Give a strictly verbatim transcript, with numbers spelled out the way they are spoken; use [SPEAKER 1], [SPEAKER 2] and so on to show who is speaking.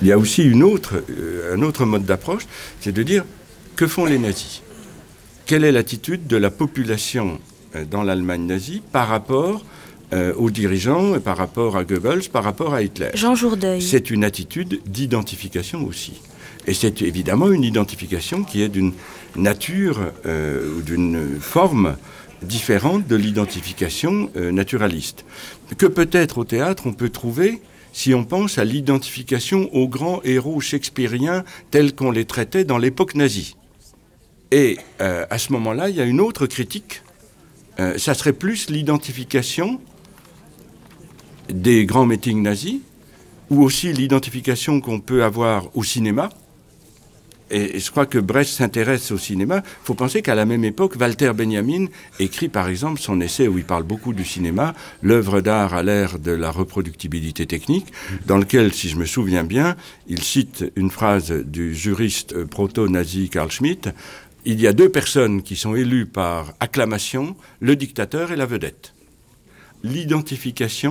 [SPEAKER 1] Il y a aussi une autre, euh, un autre mode d'approche, c'est de dire que font les nazis ? Quelle est l'attitude de la population euh, dans l'Allemagne nazie par rapport euh, aux dirigeants, par rapport à Goebbels, par rapport à Hitler ?
[SPEAKER 2] Jean Jourdeuil.
[SPEAKER 1] C'est une attitude d'identification aussi. Et c'est évidemment une identification qui est d'une nature euh, ou d'une forme différente de l'identification euh, naturaliste. Que peut-être au théâtre on peut trouver si on pense à l'identification aux grands héros shakespeariens tels qu'on les traitait dans l'époque nazie. Et euh, à ce moment-là, il y a une autre critique. Euh, ça serait plus l'identification des grands meetings nazis, ou aussi l'identification qu'on peut avoir au cinéma. Et je crois que Brecht s'intéresse au cinéma. Il faut penser qu'à la même époque, Walter Benjamin écrit par exemple son essai où il parle beaucoup du cinéma, l'œuvre d'art à l'ère de la reproductibilité technique, dans lequel, si je me souviens bien, il cite une phrase du juriste proto-nazi Carl Schmitt. Il y a deux personnes qui sont élues par acclamation, le dictateur et la vedette. L'identification